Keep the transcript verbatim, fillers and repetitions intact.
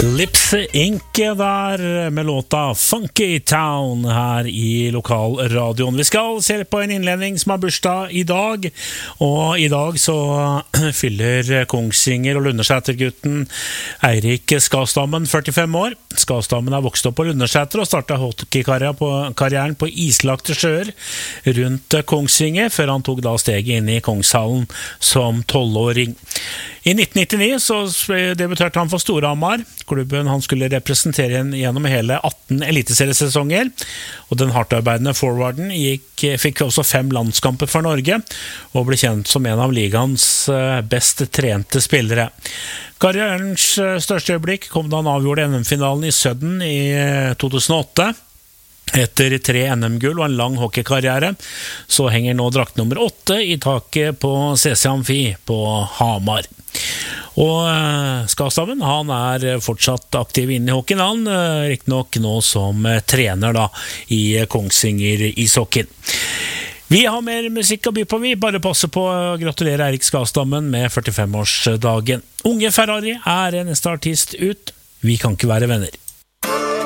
Lips Inc. der med låta Funky Town her i lokalradioen. Vi skal se på en innledning som har bursdag i dag, og i dag så fyller Kongsvinger og Lundersæter-gutten Eirik Skastammen førtifem år. Skastammen er vokst opp på Lundersæter og startet hockeykarrieren på islagte sjøer rundt Kongsvinger, før han tok da steget inn i Kongshallen som tolvåring. I nitten nittini så debuterte han for Storhamar, klubben han skulle representere gjennom hele atten eliteseriesesonger, og den hardtarbeidende forwarden gikk, fikk også fem landskamper for Norge, og ble kjent som en av ligaens best trente spillere. Karrierens største øyeblikk kom da han avgjorde N M-finalen i Sudden i to tusen og åtte. Etter tre N M-gull og en lang hockeykarriere, så henger nå drakt nummer åtte i taket på C C Amfi på Hamar. Og Skastammen, han er fortsatt aktiv inne i hockeyen, han, riktig nok nå som trener da i Kongsvinger ishockeyen. Vi har mer musikk å by på, vi bare passer på å gratulere Eirik Skastammen med førtifem-årsdagen. Unge Ferrari er neste artist ut, vi kan ikke være venner.